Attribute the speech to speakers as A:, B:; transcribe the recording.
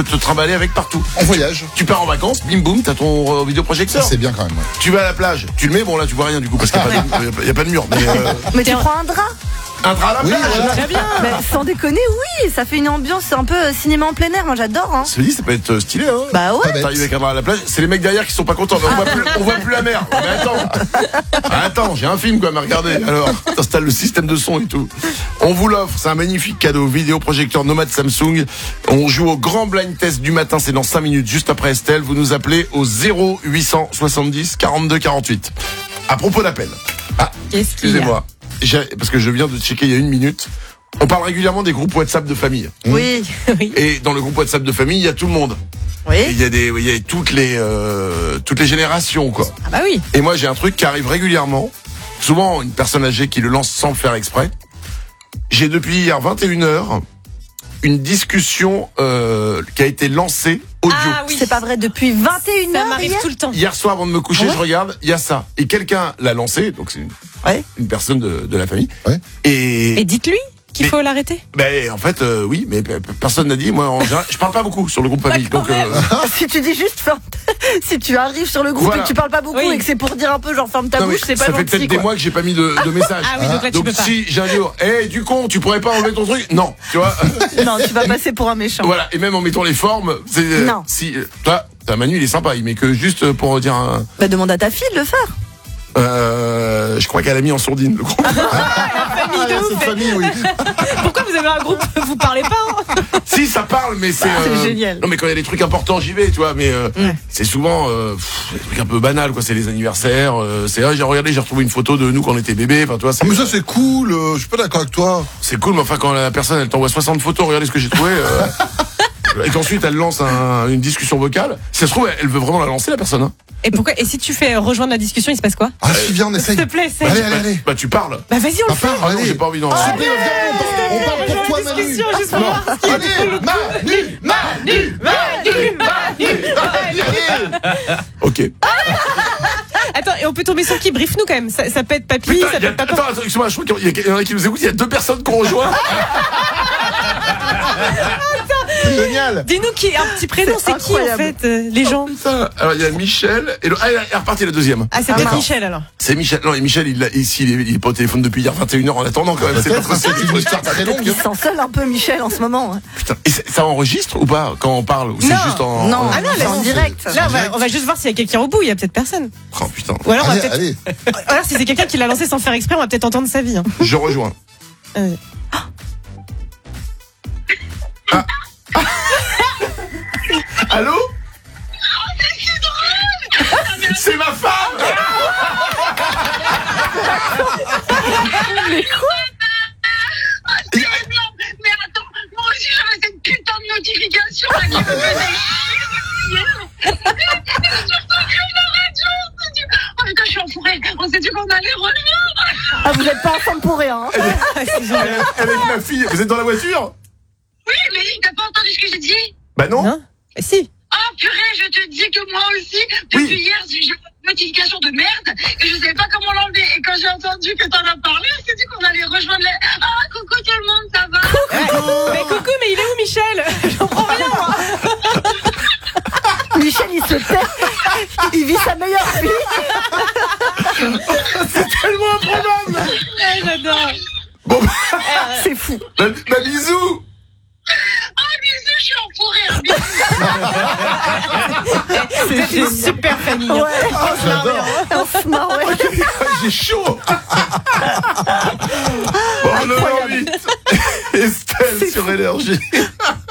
A: peux te trimballer avec partout.
B: En voyage.
A: Tu pars en vacances, bim boum, t'as ton vidéoprojecteur.
B: C'est bien quand même. Ouais.
A: Tu vas à la plage, tu le mets, bon là tu vois rien du coup parce qu'il n'y a pas de mur.
C: Mais tu prends un drap.
A: Un drap à la plage.
B: voilà.
D: Très bien.
C: Bah, sans déconner, oui, ça fait une ambiance un peu cinéma en plein air. Moi, j'adore. Hein.
A: Ça veut dire, ça peut être stylé, hein.
C: Bah ouais.
A: T'arrives avec un drap à la plage, c'est les mecs derrière qui sont pas contents. Mais on voit plus la mer. Mais attends, j'ai un film quoi, mais regardez. Alors, t'installes le système de son et tout. On vous l'offre, c'est un magnifique cadeau. Vidéoprojecteur Nomad Samsung. On joue au grand blind test du matin, c'est dans 5 minutes, juste après Estelle. Vous nous appelez au 0870 42 48. À propos d'appel. Ah,
D: Qu'est-ce qu'il y a
A: excusez-moi. Parce que je viens de checker il y a 1 minute. On parle régulièrement des groupes WhatsApp de famille.
C: Oui.
A: Et dans le groupe WhatsApp de famille, il y a tout le monde. Et
C: Oui.
A: il y a toutes les générations, quoi.
D: Ah bah oui.
A: Et moi, j'ai un truc qui arrive régulièrement. Souvent, une personne âgée qui le lance sans le faire exprès. J'ai depuis hier 21h une discussion qui a été lancée audio.
D: Ah oui.
C: C'est pas vrai, depuis 21h.
D: Ça m'arrive tout le temps.
A: Hier soir, avant de me coucher,
C: Ah ouais
A: je regarde, il y a ça. Et quelqu'un l'a lancé, donc c'est une personne de la famille.
B: Ouais.
D: Et dites-lui qu'il faut l'arrêter.
A: Ben, en fait, oui, mais personne n'a dit. Moi, en général, je parle pas beaucoup sur le groupe famille. Donc,
C: Si tu dis juste ferme, si tu arrives sur le groupe
A: Voilà.
C: et que tu parles pas beaucoup
D: Oui.
C: et que c'est pour dire un peu genre ferme ta
A: non, mais
C: bouche, c'est pas
A: ça fait
C: gentil.
A: peut-être des
C: Quoi.
A: mois que j'ai pas mis de message.
D: Ah oui, donc là, tu
A: Donc
D: peux pas.
A: si j'ai un jour, du con, tu pourrais pas enlever ton truc? Non, tu vois.
C: Non, tu vas passer pour un méchant.
A: Voilà, et même en mettant les formes, c'est
C: Non.
A: si toi, Manu il est sympa, il met que juste pour dire un,
C: Bah demande à ta fille de le faire.
A: je crois qu'elle a mis en sourdine le groupe.
B: Ah, cette famille, oui.
D: Pourquoi vous avez un groupe? Vous parlez pas, hein?
A: Si ça parle, mais c'est
C: c'est génial.
A: Non mais quand il y a des trucs importants, j'y vais, tu vois, mais c'est souvent des trucs un peu banals quoi, c'est les anniversaires, c'est j'ai retrouvé une photo de nous quand on était bébés, enfin tu vois,
B: Ah, mais ça c'est cool, je suis pas d'accord avec toi.
A: c'est cool, mais enfin quand la personne elle t'envoie 60 photos, regardez ce que j'ai trouvé et qu'ensuite elle lance une discussion vocale, si ça se trouve elle veut vraiment la lancer la personne hein.
D: Et pourquoi? Et si tu fais rejoindre la discussion, il se passe quoi?
B: Ah si, viens, on essaye.
D: S'il te plaît, essaye.
B: Allez.
A: Bah tu parles.
D: Bah vas-y, on le fait.
A: Ah non, j'ai pas envie d'en
B: S'il te plaît, viens, on parle pour toi, Manu.
D: Discussion juste pour voir ce qu'il y a.
B: Manu.
A: Ok.
D: Attends, et on peut tomber sur qui? Brief-nous quand même. Ça peut être papy,
A: Putain,
D: ça peut être papa.
A: attends, excuse-moi, je crois qu'il y en a qui nous écoutent, il y a 2 personnes qu'on rejoint.
B: C'est génial.
D: Dis-nous qui, un petit prénom,
C: C'est
D: c'est qui en
C: incroyable.
D: fait, les gens?
A: Putain. Alors il y a Michel et il est reparti la deuxième.
D: Ah, c'est peut-être Michel alors.
A: C'est Michel. Non, et Michel, il est pas au téléphone depuis hier 21h en attendant quand même. C'est pas
B: Peut-être, c'est
A: possible.
B: une histoire très longue.
C: Il sent seul un peu Michel en ce moment.
A: Putain. Et ça enregistre ou pas quand on parle ou c'est
D: Non.
A: juste en
C: Non,
D: Ah non,
C: c'est
D: là,
C: en
D: non,
C: direct.
D: Là, on va juste voir s'il y a quelqu'un au bout. Il y a peut-être personne.
A: Oh putain.
D: Ou alors, on va
B: Allez,
D: peut-être.
B: allez.
D: Ou alors, si c'est quelqu'un qui l'a lancé sans faire exprès, on va peut-être entendre sa vie. Hein.
A: Je rejoins. Allô? C'est ma femme!
C: Mais quoi?
E: Mais attends, moi aussi j'avais cette putain de notification là qui me faisait chier. Surtout que la radio, on s'est dit, oh putain, je suis enfourrée, on s'est dit qu'on allait revenir.
C: Ah, vous êtes pas ensemble pour rien. Hein.
A: Avec ma fille. Vous êtes dans la voiture?
E: Oui, mais t'as pas entendu ce que j'ai dit?
A: Bah non.
D: Non? Si.
E: Oh purée, je te dis que moi aussi, depuis hier, j'ai eu une notification de merde et je savais pas comment l'enlever. Et quand j'ai entendu que t'en as parlé, on s'est dit qu'on allait rejoindre les... Ah, coucou tout le monde, ça va?
D: Mais coucou, mais il est où Michel? J'en prends rien, moi.
C: Michel, il se tait. Il vit sa meilleure vie.
A: C'est tellement improbable.
D: J'adore.
A: Bon,
C: C'est fou.
A: bah bisous.
E: Ah, bisous, je suis enfourée.
D: C'est une super famille.
C: Ouais.
B: J'adore.
C: On se marre, ouais.
A: J'ai chaud. Bon, 9h08. Estelle sur Énergie.